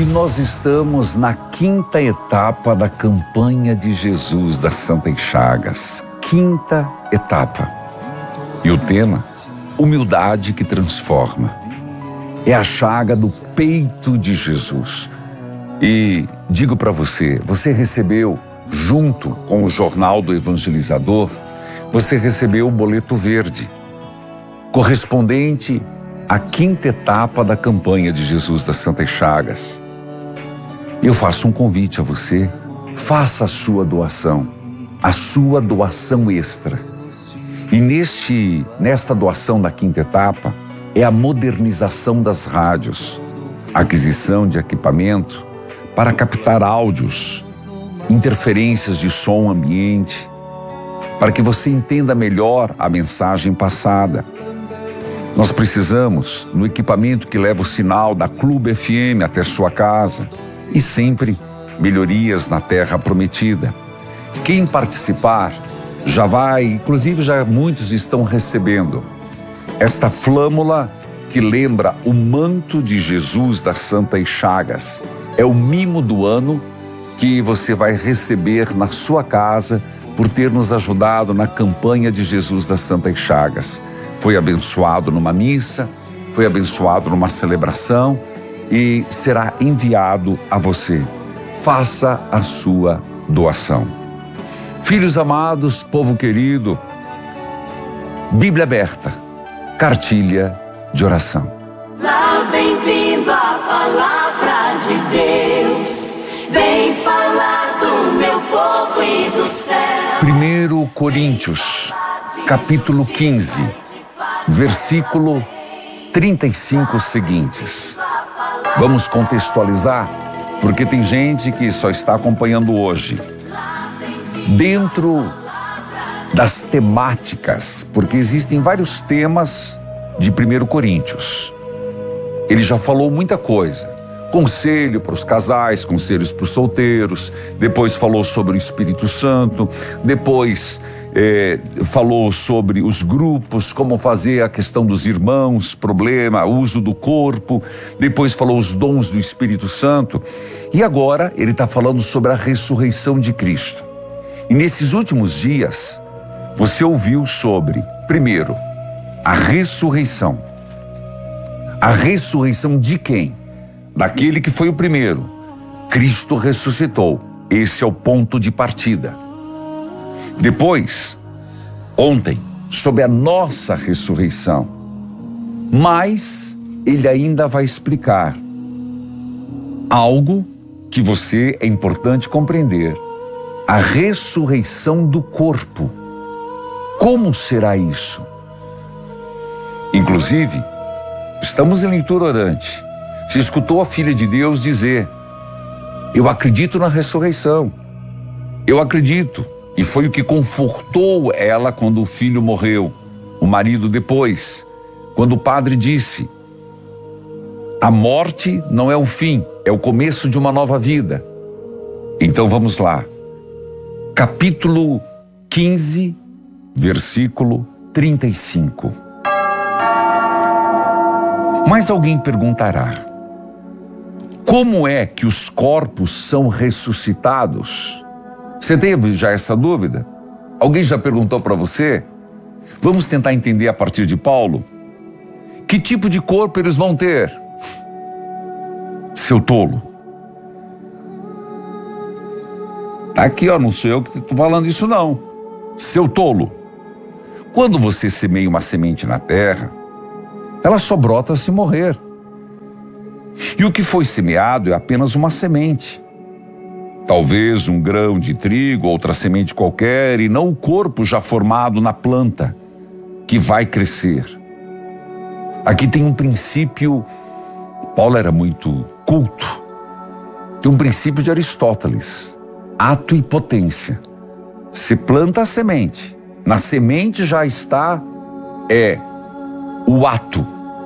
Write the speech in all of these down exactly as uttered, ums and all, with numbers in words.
nós estamos na quinta etapa da campanha de Jesus das Santas Chagas. Quinta etapa. E o tema, humildade que transforma. É a chaga do peito de Jesus. E digo para você, você recebeu, junto com o Jornal do Evangelizador, você recebeu o boleto verde, correspondente à quinta etapa da campanha de Jesus das Santas Chagas. Eu faço um convite a você, faça a sua doação, a sua doação extra. E neste, nesta doação da quinta etapa, é a modernização das rádios, aquisição de equipamento para captar áudios, interferências de som ambiente, para que você entenda melhor a mensagem passada. Nós precisamos no equipamento que leva o sinal da Clube F M até sua casa e sempre melhorias na terra prometida. Quem participar já vai, inclusive já muitos estão recebendo esta flâmula que lembra o manto de Jesus das Santas Chagas. É o mimo do ano que você vai receber na sua casa por ter nos ajudado na campanha de Jesus das Santas Chagas. Foi abençoado numa missa, foi abençoado numa celebração e será enviado a você. Faça a sua doação. Filhos amados, povo querido, Bíblia aberta, cartilha de oração. Lá vem vindo a palavra de Deus, vem falar do meu povo e do céu. Primeiro Coríntios, capítulo quinze, versículo trinta e cinco seguintes. Vamos contextualizar, porque tem gente que só está acompanhando hoje. Dentro das temáticas, porque existem vários temas de Primeiro Coríntios. Ele já falou muita coisa. Conselho para os casais, conselhos para os solteiros, depois falou sobre o Espírito Santo, depois é, falou sobre os grupos, como fazer a questão dos irmãos, problema, uso do corpo, depois falou os dons do Espírito Santo, e agora ele está falando sobre a ressurreição de Cristo. E nesses últimos dias, você ouviu sobre, primeiro, a ressurreição. A ressurreição de quem? Daquele que foi o primeiro. Cristo ressuscitou. Esse é o ponto de partida. Depois, ontem, sobre a nossa ressurreição. Mas ele ainda vai explicar algo que você é importante compreender. A ressurreição do corpo. Como será isso? Inclusive, estamos em leitura orante. Você escutou a filha de Deus dizer: eu acredito na ressurreição. Eu acredito. E foi o que confortou ela quando o filho morreu. O marido depois. Quando o padre disse: a morte não é o fim, é o começo de uma nova vida. Então vamos lá. Capítulo quinze, versículo trinta e cinco. Mas alguém perguntará: como é que os corpos são ressuscitados? Você teve já essa dúvida? Alguém já perguntou para você? Vamos tentar entender a partir de Paulo. Que tipo de corpo eles vão ter? Seu tolo. Tá aqui, ó, não sou eu que estou falando isso não. Seu tolo. Quando você semeia uma semente na terra, ela só brota se morrer. E o que foi semeado é apenas uma semente. Talvez um grão de trigo, outra semente qualquer, e não o corpo já formado na planta, que vai crescer. Aqui tem um princípio, Paulo era muito culto, tem um princípio de Aristóteles, ato e potência. Se planta a semente, na semente já está, é, o ato.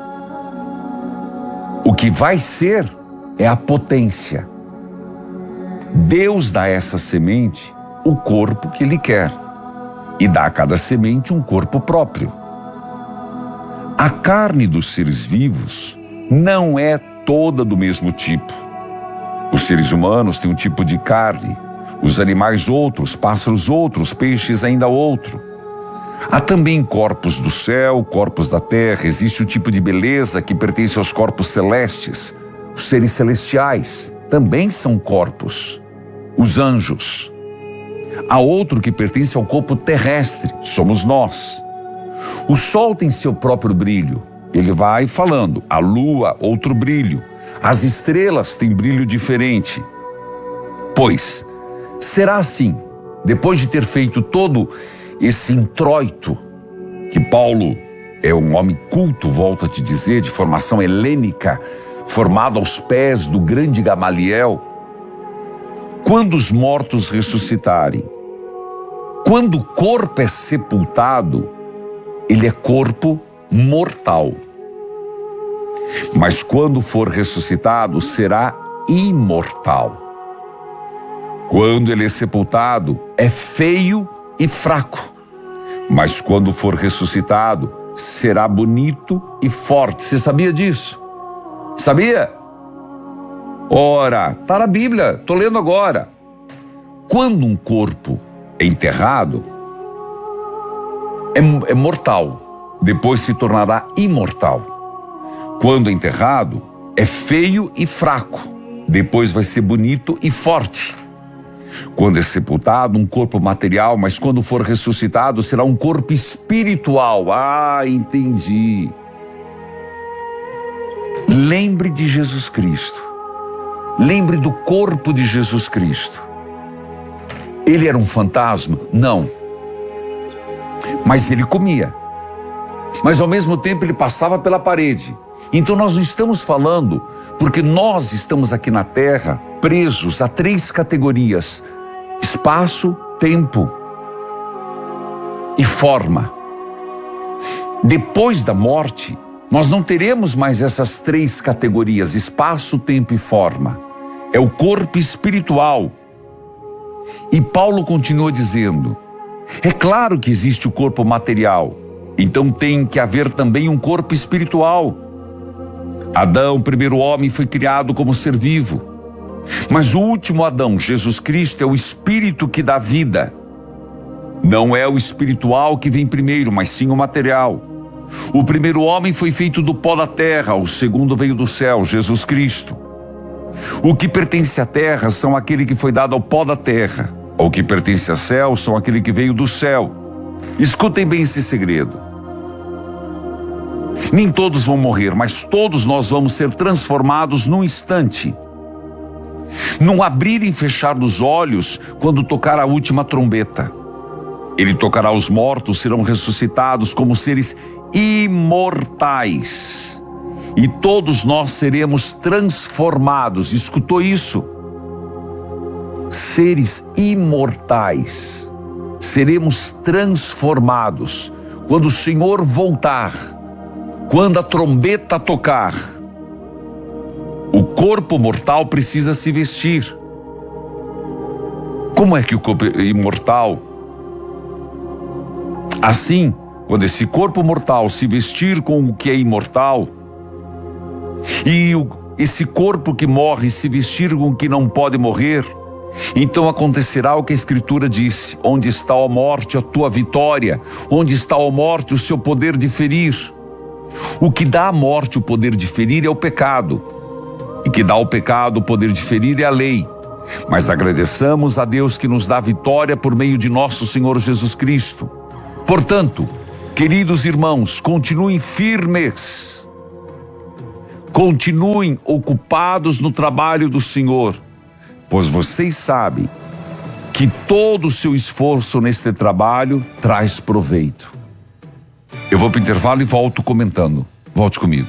O que vai ser é a potência. Deus dá a essa semente o corpo que Ele quer e dá a cada semente um corpo próprio. A carne dos seres vivos não é toda do mesmo tipo. Os seres humanos têm um tipo de carne, os animais outros, pássaros outros, peixes ainda outro. Há também corpos do céu, corpos da terra. Existe o tipo de beleza que pertence aos corpos celestes. Os seres celestiais também são corpos. Os anjos. Há outro que pertence ao corpo terrestre, somos nós. O sol tem seu próprio brilho. Ele vai falando. A lua, outro brilho. As estrelas têm brilho diferente. Pois, será assim, depois de ter feito todo esse introito, que Paulo é um homem culto, volto a te dizer, de formação helênica, formado aos pés do grande Gamaliel, quando os mortos ressuscitarem, quando o corpo é sepultado, ele é corpo mortal. Mas quando for ressuscitado, será imortal. Quando ele é sepultado, é feio e fraco. Mas quando for ressuscitado, será bonito e forte. Você sabia disso? Sabia? Ora, está na Bíblia, estou lendo agora. Quando um corpo é enterrado, é, é mortal, depois se tornará imortal. Quando é enterrado, é feio e fraco, depois vai ser bonito e forte. Quando é sepultado, um corpo material, mas quando for ressuscitado, será um corpo espiritual. Ah, entendi. Lembre de Jesus Cristo. Lembre do corpo de Jesus Cristo. Ele era um fantasma? Não. Mas ele comia. Mas ao mesmo tempo ele passava pela parede. Então nós não estamos falando, porque nós estamos aqui na Terra presos a três categorias: espaço, tempo e forma. Depois da morte, nós não teremos mais essas três categorias: espaço, tempo e forma. É o corpo espiritual. E Paulo continua dizendo: é claro que existe o corpo material, então tem que haver também um corpo espiritual. Adão, o primeiro homem, foi criado como ser vivo. Mas o último Adão, Jesus Cristo, é o espírito que dá vida. Não é o espiritual que vem primeiro, mas sim o material. O primeiro homem foi feito do pó da terra, o segundo veio do céu, Jesus Cristo. O que pertence à terra são aquele que foi dado ao pó da terra. O que pertence ao céu são aquele que veio do céu. Escutem bem esse segredo. Nem todos vão morrer, mas todos nós vamos ser transformados num instante. Num abrir e fechar dos olhos, quando tocar a última trombeta. Ele tocará os mortos, serão ressuscitados como seres imortais. E todos nós seremos transformados. Escutou isso? Seres imortais. Seremos transformados quando o Senhor voltar. Quando a trombeta tocar, o corpo mortal precisa se vestir. Como é que o corpo imortal? Assim, quando esse corpo mortal se vestir com o que é imortal, e o, esse corpo que morre se vestir com o que não pode morrer, então acontecerá o que a Escritura disse: onde está a morte, a tua vitória? Onde está a morte, o seu poder de ferir? O que dá à morte o poder de ferir é o pecado. E que dá ao pecado o poder de ferir é a lei. Mas agradeçamos a Deus que nos dá vitória por meio de nosso Senhor Jesus Cristo. Portanto, queridos irmãos, continuem firmes. Continuem ocupados no trabalho do Senhor, pois vocês sabem que todo o seu esforço neste trabalho traz proveito. Eu vou para o intervalo e volto comentando. Volte comigo.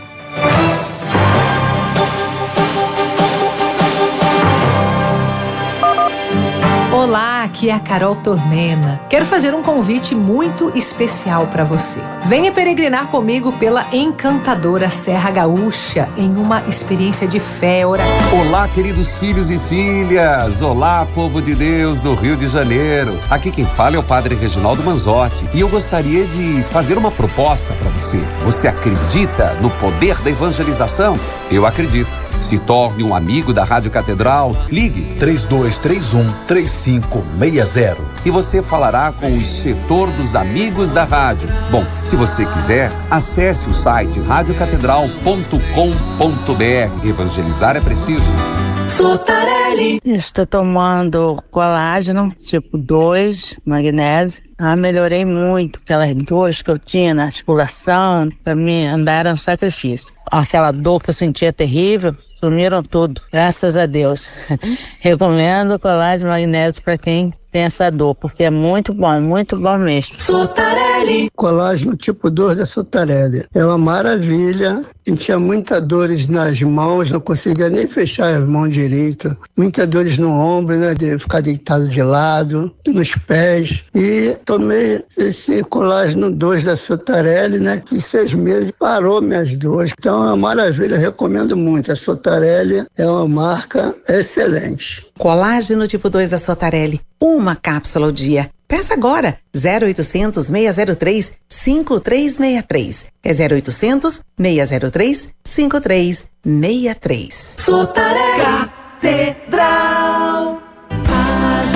Olá, aqui é a Carol Tormena. Quero fazer um convite muito especial para você. Venha peregrinar comigo pela encantadora Serra Gaúcha em uma experiência de fé e oração. Olá, queridos filhos e filhas. Olá, povo de Deus do Rio de Janeiro. Aqui quem fala é o Padre Reginaldo Manzotti e eu gostaria de fazer uma proposta para você. Você acredita no poder da evangelização? Eu acredito. Se torne um amigo da Rádio Catedral. Ligue três dois três um, três cinco seis zero e você falará com o setor dos amigos da rádio. Bom, se você quiser, acesse o site rádio catedral ponto com ponto br. Evangelizar é preciso. Sotarelli. Estou tomando colágeno tipo dois, magnésio. Ah, melhorei muito aquelas dores que eu tinha na articulação. Para mim andar era um sacrifício. Aquela dor que eu sentia terrível, sumiram tudo, graças a Deus. Recomendo colágeno magnésio para quem tem essa dor, porque é muito bom, muito bom mesmo. Sotarelli. Colágeno tipo dois da Sotarelli. É uma maravilha. Sentia muitas dores nas mãos, não conseguia nem fechar as mãos direito. Muitas dores no ombro, né, de ficar deitado de lado, nos pés. E tomei esse colágeno dois da Sotarelli, né, que em seis meses parou minhas dores. Então é uma maravilha, recomendo muito. A Sotarelli é uma marca excelente. Colágeno tipo dois da Sotarelli. Uma cápsula ao dia. Peça agora. zero oitocentos, seis zero três, cinco três seis três. É zero oitocentos, seis zero três, cinco três seis três. Sotarelli. Catedral. As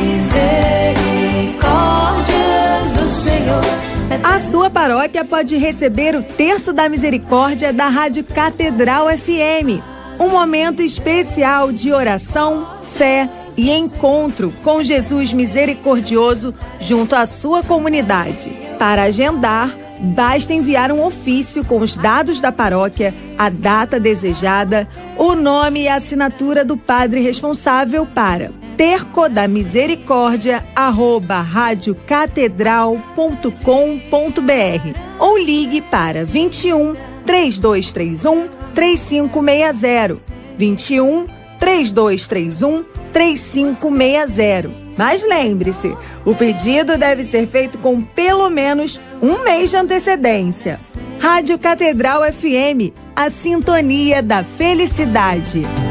misericórdias do Senhor. A sua paróquia pode receber o Terço da Misericórdia da Rádio Catedral F M. Um momento especial de oração, fé e encontro com Jesus misericordioso junto à sua comunidade. Para agendar, basta enviar um ofício com os dados da paróquia, a data desejada, o nome e a assinatura do padre responsável para tercodamisericórdia arroba radiocatedral ponto com ponto br ou ligue para vinte e um, três dois três um, três cinco seis zero, vinte e um, três dois três um, três cinco seis zero. Mas lembre-se, o pedido deve ser feito com pelo menos um mês de antecedência. Rádio Catedral F M, a sintonia da felicidade.